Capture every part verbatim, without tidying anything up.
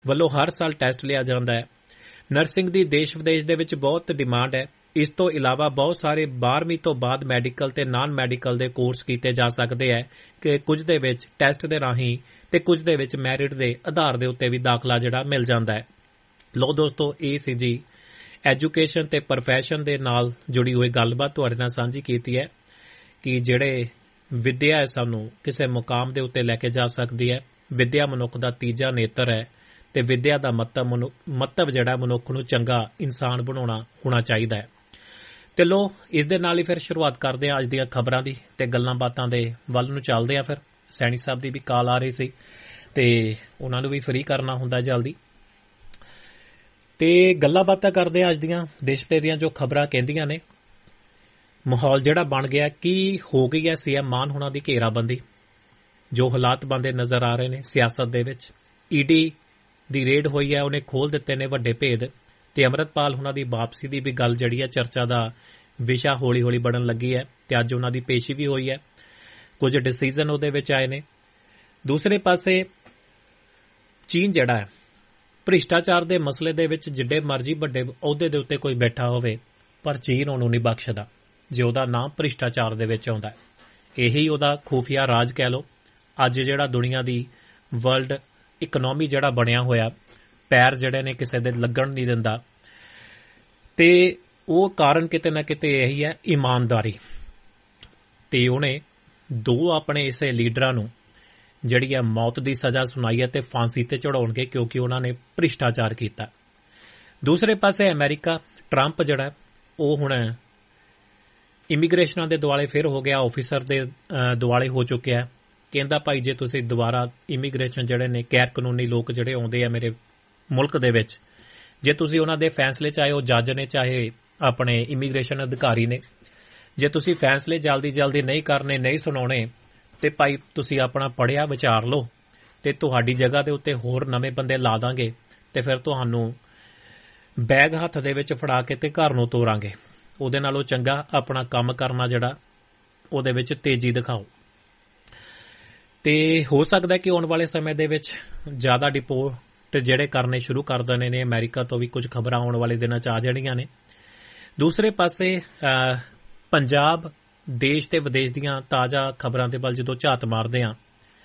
ਵੱਲੋਂ ਹਰ ਸਾਲ ਟੈਸਟ ਲਿਆ ਜਾਂਦਾ ਹੈ। ਨਰਸਿੰਗ ਦੀ ਦੇਸ਼ ਵਿਦੇਸ਼ ਦੇ ਵਿੱਚ ਬਹੁਤ ਡਿਮਾਂਡ ਹੈ। ਇਸ ਤੋਂ ਇਲਾਵਾ ਬਹੁਤ ਸਾਰੇ ਬਾਰ੍ਹਵੀਂ ਤੋਂ ਬਾਅਦ ਮੈਡੀਕਲ ਤੇ ਨਾਨ ਮੈਡੀਕਲ ਦੇ ਕੋਰਸ ਕੀਤੇ ਜਾ ਸਕਦੇ ਹੈ ਕਿ ਕੁਝ ਦੇ ਵਿੱਚ ਟੈਸਟ ਦੇ ਰਾਹੀਂ ਤੇ ਕੁਝ ਦੇ ਵਿੱਚ ਮੈਰਿਟ ਦੇ ਆਧਾਰ ਦੇ ਉੱਤੇ ਵੀ ਦਾਖਲਾ ਜਿਹੜਾ ਮਿਲ ਜਾਂਦਾ ਹੈ। ਲੋ ਦੋਸਤੋ, ਇਹ ਸੀ ਜੀ ਐਜੂਕੇਸ਼ਨ ਤੇ ਪ੍ਰੋਫੈਸ਼ਨ ਦੇ ਨਾਲ ਜੁੜੀ ਹੋਈ ਗੱਲਬਾਤ ਤੁਹਾਡੇ ਨਾਲ ਸਾਂਝੀ ਕੀਤੀ ਹੈ ਕਿ ਜਿਹੜੇ ਵਿੱਦਿਆ ਹੈ ਸਾਨੂੰ ਕਿਸੇ ਮੁਕਾਮ ਦੇ ਉੱਤੇ ਲੈ ਕੇ ਜਾ ਸਕਦੀ ਹੈ। ਵਿੱਦਿਆ ਮਨੁੱਖ ਦਾ ਤੀਜਾ ਨੇਤਰ ਹੈ ਤੇ ਵਿੱਦਿਆ ਦਾ ਮਹੱਤਵ ਮਹੱਤਵ ਜਿਹੜਾ ਮਨੁੱਖ ਨੂੰ ਚੰਗਾ ਇਨਸਾਨ ਬਣਾਉਣਾ ਹੋਣਾ ਚਾਹੀਦਾ ਹੈ। ਤੇ ਲੋ, ਇਸ ਦੇ ਨਾਲ ਹੀ ਫਿਰ ਸ਼ੁਰੂਆਤ ਕਰਦੇ ਹਾਂ ਅੱਜ ਦੀਆਂ ਖਬਰਾਂ ਦੀ ਤੇ ਗੱਲਾਂ ਬਾਤਾਂ ਦੇ ਵੱਲ ਨੂੰ ਚੱਲਦੇ ਹਾਂ। ਫਿਰ ਸੈਣੀ ਸਾਹਿਬ ਦੀ ਵੀ ਕਾਲ ਆ ਰਹੀ ਸੀ ਤੇ ਉਹਨਾਂ ਨੂੰ ਵੀ ਫ੍ਰੀ ਕਰਨਾ ਹੁੰਦਾ ਜਲਦੀ। ਤੇ ਗੱਲਾਂ ਬਾਤਾਂ ਕਰਦੇ ਹਾਂ ਅੱਜ ਦੀਆਂ ਦੇਸ਼ ਭਰ ਦੀਆਂ ਜੋ ਖਬਰਾਂ ਕਹਿੰਦੀਆਂ ਨੇ। ਮਾਹੌਲ ਜਿਹੜਾ ਬਣ ਗਿਆ ਕੀ ਹੋ ਗਈ ਹੈ ਸੀ ਐਮ ਮਾਨ ਹੋਣਾ ਦੀ ਘੇਰਾਬੰਦੀ, ਜੋ ਹਾਲਾਤ ਬਣਦੇ ਨਜ਼ਰ ਆ ਰਹੇ ਨੇ ਸਿਆਸਤ ਦੇ ਵਿੱਚ। ਈਡੀ ਦੀ ਰੇਡ ਹੋਈ ਹੈ, ਉਹਨੇ ਖੋਲ ਦਿੱਤੇ ਨੇ ਵੱਡੇ ਭੇਦ ਤੇ ਅੰਮ੍ਰਿਤਪਾਲ ਹੋਣਾ ਦੀ ਵਾਪਸੀ ਦੀ ਵੀ ਗੱਲ ਜਿਹੜੀ ਹੈ ਚਰਚਾ ਦਾ ਵਿਸ਼ਾ ਹੌਲੀ ਹੌਲੀ ਬਣਨ ਲੱਗੀ ਹੈ ਤੇ ਅੱਜ ਉਹਨਾਂ ਦੀ ਪੇਸ਼ੀ ਵੀ ਹੋਈ ਹੈ। ਕੁਝ ਡਿਸੀਜ਼ਨ ਉਹਦੇ ਵਿੱਚ ਆਏ ਨੇ। ਦੂਸਰੇ ਪਾਸੇ ਚੀਨ ਜਿਹੜਾ ਹੈ ਭ੍ਰਿਸ਼ਟਾਚਾਰ ਦੇ ਮਸਲੇ ਦੇ ਵਿੱਚ ਜਿੱਡੇ ਮਰਜ਼ੀ ਵੱਡੇ ਅਹੁਦੇ ਦੇ ਉੱਤੇ ਕੋਈ ਬੈਠਾ ਹੋਵੇ ਪਰ ਚੀਨ ਉਹਨੂੰ ਨਹੀਂ ਬਖਸ਼ਦਾ ਜੇ ਉਹਦਾ ਨਾਮ ਭ੍ਰਿਸ਼ਟਾਚਾਰ ਦੇ ਵਿੱਚ ਆਉਂਦਾ। ਇਹੀ ਉਹਦਾ ਖੂਫੀਆ ਰਾਜ ਕਹਿ ਲਓ। ਅੱਜ ਜਿਹੜਾ ਦੁਨੀਆ ਦੀ ਵਰਲਡ ਇਕਨੋਮੀ ਜਿਹੜਾ ਬਣਿਆ ਹੋਇਆ, ਪੈਰ ਜਿਹੜੇ ਨੇ ਕਿਸੇ ਦੇ ਲੱਗਣ ਨਹੀਂ ਦਿੰਦਾ ਤੇ ਉਹ ਕਾਰਨ ਕਿਤੇ ਨਾ ਕਿਤੇ ਇਹੀ ਹੈ ਇਮਾਨਦਾਰੀ। ਤੇ ਉਹਨੇ ਦੋ ਆਪਣੇ ਇਸੇ ਲੀਡਰਾਂ ਨੂੰ ਜਿਹੜੀ ਹੈ ਮੌਤ ਦੀ ਸਜ਼ਾ ਸੁਣਾਈ ਹੈ ਤੇ ਫਾਂਸੀ ਤੇ ਚੜਾਉਣਗੇ ਕਿਉਂਕਿ ਉਹਨਾਂ ਨੇ ਭ੍ਰਿਸ਼ਟਾਚਾਰ ਕੀਤਾ। ਦੂਸਰੇ ਪਾਸੇ ਅਮਰੀਕਾ, ਟਰੰਪ ਜਿਹੜਾ ਉਹ ਹੁਣ ਇਮੀਗ੍ਰੇਸ਼ਨਾਂ ਦੇ ਦੁਆਲੇ ਫਿਰ ਹੋ ਗਿਆ, ਆਫਿਸਰ ਦੇ ਦੁਆਲੇ ਹੋ ਚੁੱਕਿਆ। ਕਹਿੰਦਾ ਭਾਈ ਜੇ ਤੁਸੀਂ ਦੁਬਾਰਾ ਇਮੀਗ੍ਰੇਸ਼ਨ ਜਿਹੜੇ ਨੇ ਗੈਰ ਕਾਨੂੰਨੀ ਲੋਕ ਜਿਹੜੇ ਆਉਂਦੇ ਆ ਮੇਰੇ ਮੁਲਕ ਦੇ ਵਿੱਚ, ਜੇ ਤੁਸੀਂ ਉਹਨਾਂ ਦੇ ਫੈਸਲੇ ਚਾਹੇ ਉਹ ਜੱਜ ਨੇ ਚਾਹੇ ਆਪਣੇ ਇਮੀਗ੍ਰੇਸ਼ਨ ਅਧਿਕਾਰੀ ਨੇ, ਜੇ ਤੁਸੀਂ ਫੈਸਲੇ ਜਲਦੀ ਜਲਦੀ ਨਹੀਂ ਕਰਨੇ ਨਹੀਂ ਸੁਣਾਉਣੇ ਤੇ ਭਾਈ ਤੁਸੀਂ ਆਪਣਾ ਪੜ੍ਹਿਆ ਵਿਚਾਰ ਲਓ ਤੇ ਤੁਹਾਡੀ ਜਗ੍ਹਾ ਦੇ ਉੱਤੇ ਹੋਰ ਨਵੇਂ ਬੰਦੇ ਲਾ ਦਾਂਗੇ ਤੇ ਫਿਰ ਤੁਹਾਨੂੰ ਬੈਗ ਹੱਥ ਦੇ ਵਿੱਚ ਫੜਾ ਕੇ ਤੇ ਘਰ ਨੂੰ ਤੋਰਾਂਗੇ। ਉਹਦੇ ਨਾਲੋਂ ਚੰਗਾ ਆਪਣਾ ਕੰਮ ਕਰਨਾ ਜਿਹੜਾ ਉਹਦੇ ਵਿੱਚ ਤੇਜ਼ੀ ਦਿਖਾਓ। ਤੇ ਹੋ ਸਕਦਾ ਕਿ ਆਉਣ ਵਾਲੇ ਸਮੇਂ ਦੇ ਵਿੱਚ ਜ਼ਿਆਦਾ ਡਿਪੋਰਟ ਜਿਹੜੇ ਕਰਨੇ ਸ਼ੁਰੂ ਕਰ ਦੇਣੇ ਨੇ। ਅਮਰੀਕਾ ਤੋਂ ਵੀ ਕੁਝ ਖਬਰਾਂ ਆਉਣ ਵਾਲੇ ਦਿਨਾਂ 'ਚ ਆ ਜਾਣੀਆਂ ਨੇ। ਦੂਸਰੇ ਪਾਸੇ ਪੰਜਾਬ, ਦੇਸ਼ ਤੇ ਵਿਦੇਸ਼ ਦੀਆਂ ਤਾਜ਼ਾ ਖਬਰਾਂ ਦੇ ਵੱਲ ਜਦੋਂ ਝਾਤ ਮਾਰਦੇ ਹਾਂ,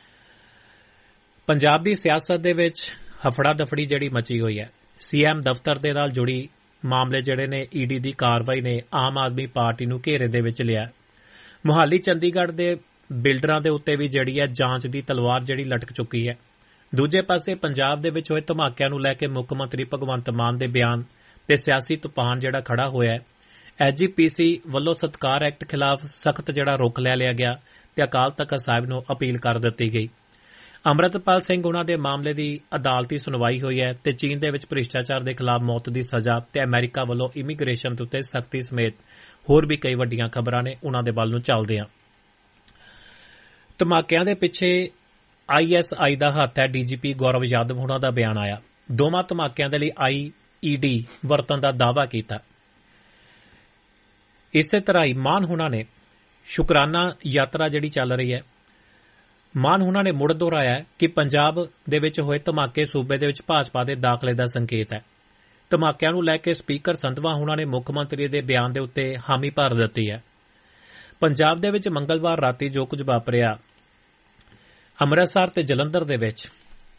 ਪੰਜਾਬ ਦੀ ਸਿਆਸਤ ਦੇ ਵਿੱਚ ਹਫੜਾ ਦਫੜੀ ਜਿਹੜੀ ਮਚੀ ਹੋਈ ਹੈ। ਸੀ ਐਮ ਦਫ਼ਤਰ ਦੇ ਨਾਲ ਜੁੜੀ ਮਾਮਲੇ ਜਿਹੜੇ ਨੇ ਈਡੀ ਦੀ ਕਾਰਵਾਈ ਨੇ ਆਮ ਆਦਮੀ ਪਾਰਟੀ ਨੂੰ ਘੇਰੇ ਦੇ ਵਿੱਚ ਲਿਆ। ਮੁਹਾਲੀ, ਚੰਡੀਗੜ੍ਹ ਦੇ ਬਿਲਡਰਾਂ ਦੇ ਉੱਤੇ ਵੀ ਜਿਹੜੀ ਹੈ ਜਾਂਚ ਦੀ ਤਲਵਾਰ ਜਿਹੜੀ ਲਟਕ ਚੁੱਕੀ ਹੈ। ਦੂਜੇ ਪਾਸੇ ਪੰਜਾਬ ਦੇ ਵਿੱਚ ਹੋਏ ਧਮਾਕਿਆਂ ਨੂੰ ਲੈ ਕੇ ਮੁੱਖ ਮੰਤਰੀ ਭਗਵੰਤ ਮਾਨ ਦੇ ਬਿਆਨ ਤੇ ਸਿਆਸੀ ਤੂਫਾਨ ਜਿਹੜਾ ਖੜਾ ਹੋਇਆ ਹੈ। ਐਸ ਜੀ ਪੀ ਸੀ ਵੱਲੋਂ ਸਤਕਾਰ ਐਕਟ ਖਿਲਾਫ ਸਖਤ ਜਿਹੜਾ ਰੁਖ ਲੈ ਲਿਆ ਗਿਆ ਤੇ ਅਕਾਲ ਤਖ਼ਤ ਸਾਹਿਬ ਨੂੰ ਅਪੀਲ ਕਰ ਦਿੱਤੀ ਗਈ। ਅੰਮ੍ਰਿਤਪਾਲ ਸਿੰਘ ਉਹਨਾਂ ਦੇ ਮਾਮਲੇ ਦੀ ਅਦਾਲਤੀ ਸੁਣਵਾਈ ਹੋਈ ਹੈ ਤੇ ਚੀਨ ਦੇ ਵਿੱਚ ਭ੍ਰਿਸ਼ਟਾਚਾਰ ਦੇ ਖਿਲਾਫ ਮੌਤ ਦੀ ਸਜ਼ਾ ਤੇ ਅਮਰੀਕਾ ਵੱਲੋਂ ਇਮੀਗ੍ਰੇਸ਼ਨ ਦੇ ਉੱਤੇ ਸਖਤੀ ਸਮੇਤ ਹੋਰ ਵੀ ਕਈ ਵੱਡੀਆਂ ਖਬਰਾਂ ਨੇ, ਉਹਨਾਂ ਦੇ ਵੱਲ ਨੂੰ ਚੱਲਦੇ ਹਾਂ। ਧਮਾਕਿਆਂ ਦੇ ਪਿੱਛੇ ਆਈ ਐਸ ਆਈ ਦਾ ਹੱਥ ਹੈ, ਡੀ ਜੀ ਪੀ ਗੌਰਵ ਯਾਦਵ ਹੋਣਾ ਦਾ ਬਿਆਨ ਆਇਆ। ਦੋਵਾਂ ਧਮਾਕਿਆਂ ਦੇ ਲਈ ਆਈ ਈ ਡੀ ਵਰਤਣ ਦਾ ਦਾਅਵਾ ਕੀਤਾ। ਇਸੇ ਤਰ੍ਹਾਂ ਹੀ ਮਾਨ ਹੋਣਾ ਨੇ ਸ਼ੁਕਰਾਨਾ ਯਾਤਰਾ ਜਿਹੜੀ ਚੱਲ ਰਹੀ ਹੈ, ਮਾਨ ਹੋਣਾ ਨੇ ਮੁੜ ਦੁਹਰਾਇਆ ਕਿ ਪੰਜਾਬ ਦੇ ਵਿੱਚ ਹੋਏ ਧਮਾਕੇ ਸੂਬੇ ਦੇ ਵਿੱਚ ਭਾਜਪਾ ਦੇ ਦਾਖਲੇ ਦਾ ਸੰਕੇਤ ਹੈ। ਧਮਾਕਿਆਂ ਨੂੰ ਲੈ ਕੇ ਸਪੀਕਰ ਸੰਧਵਾ ਹੋਣਾ ਨੇ ਮੁੱਖ ਮੰਤਰੀ ਦੇ ਬਿਆਨ ਦੇ ਉੱਤੇ ਹਾਮੀ ਭਰ ਦਿੱਤੀ ਹੈ। ਪੰਜਾਬ ਦੇ ਵਿੱਚ ਮੰਗਲਵਾਰ ਰਾਤੀ ਜੋ ਕੁਝ ਵਾਪਰਿਆ, ਅੰਮ੍ਰਿਤਸਰ ਤੇ ਜਲੰਧਰ ਦੇ ਵਿੱਚ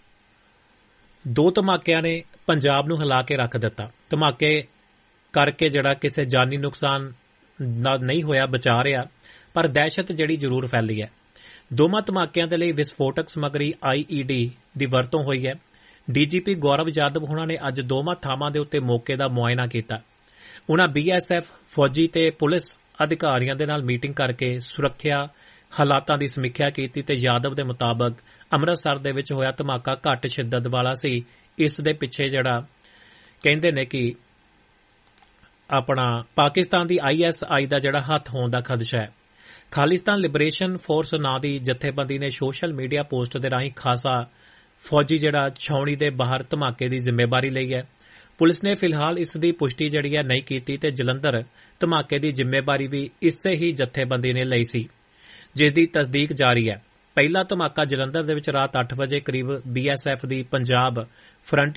ਦੋ ਧਮਾਕਿਆਂ ਨੇ ਪੰਜਾਬ ਨੂੰ ਹਿਲਾ ਕੇ ਰੱਖ ਦਿੱਤਾ। ਧਮਾਕੇ ਕਰਕੇ ਜਿਹੜਾ ਕਿਸੇ ਜਾਨੀ ਨੁਕਸਾਨ ਨਹੀਂ ਹੋਇਆ, ਬਚਾ ਰਿਹਾ, ਪਰ ਦਹਿਸ਼ਤ ਜਿਹੜੀ ਜ਼ਰੂਰ ਫੈਲੀ ਹੈ। ਦੋਵਾਂ ਧਮਾਕਿਆਂ ਦੇ ਲਈ ਵਿਸਫੋਟਕ ਸਮੱਗਰੀ ਆਈ ਈ ਡੀ ਦੀ ਵਰਤੋਂ ਹੋਈ ਹੈ। ਡੀ ਜੀ ਪੀ ਗੌਰਵ ਯਾਦਵ ਹੋਣਾ ਨੇ ਅੱਜ ਦੋਵਾਂ ਥਾਵਾਂ ਦੇ ਉੱਤੇ ਮੌਕੇ ਦਾ ਮੁਆਇਨਾ ਕੀਤਾ। ਉਨ੍ਹਾਂ ਬੀ ਐਸ ਐਫ, ਫੌਜੀ ਤੇ ਪੁਲਿਸ ਅਧਿਕਾਰੀਆਂ ਦੇ ਨਾਲ ਮੀਟਿੰਗ ਕਰਕੇ ਸੁਰੱਖਿਆ ਹਾਲਾਤਾਂ ਦੀ ਸਮੀਖਿਆ ਕੀਤੀ ਤੇ ਯਾਦਵ ਦੇ ਮੁਤਾਬਕ ਅੰਮ੍ਰਿਤਸਰ ਦੇ ਵਿੱਚ ਹੋਇਆ ਧਮਾਕਾ ਘੱਟ ਸ਼ਿੱਦਤ ਵਾਲਾ ਸੀ। ਇਸ ਦੇ ਪਿੱਛੇ ਜਿਹੜਾ ਕਹਿੰਦੇ ਨੇ ਕਿ ਆਪਣਾ ਪਾਕਿਸਤਾਨ ਦੀ ਆਈ ਐਸ ਆਈ ਦਾ ਜਿਹੜਾ ਹੱਥ ਹੋਣ ਦਾ ਖਦਸ਼ਾ ਹੈ। ਖਾਲਿਸਤਾਨ ਲਿਬਰੇਸ਼ਨ ਫੋਰਸ ਨਾਂ ਦੀ ਜਥੇਬੰਦੀ ਨੇ ਸੋਸ਼ਲ ਮੀਡੀਆ ਪੋਸਟ ਦੇ ਰਾਹੀਂ ਖਾਸਾ ਫੌਜੀ ਜਿਹੜਾ ਛਾਉਣੀ ਦੇ ਬਾਹਰ ਧਮਾਕੇ ਦੀ ਜ਼ਿੰਮੇਵਾਰੀ ਲਈ ਹੈ। ਪੁਲਿਸ ਨੇ ਫਿਲਹਾਲ ਇਸ ਦੀ ਪੁਸ਼ਟੀ ਜਿਹੜੀ ਹੈ ਨਹੀਂ ਕੀਤੀ ਤੇ ਜਲੰਧਰ ਧਮਾਕੇ ਦੀ ਜ਼ਿੰਮੇਵਾਰੀ ਵੀ ਇਸੇ ਹੀ ਜਥੇਬੰਦੀ ਨੇ ਲਈ ਸੀ, ਜਿਸ ਦੀ ਤਸਦੀਕ ਜਾਰੀ ਹੈ। ਪਹਿਲਾ ਧਮਾਕਾ ਜਲੰਧਰ ਦੇ ਵਿੱਚ ਰਾਤ ਅੱਠ ਵਜੇ ਕਰੀਬ ਬੀ ਐਸ ਐਫ ਦੀ ਪੰਜਾਬ ਫਰੰਟ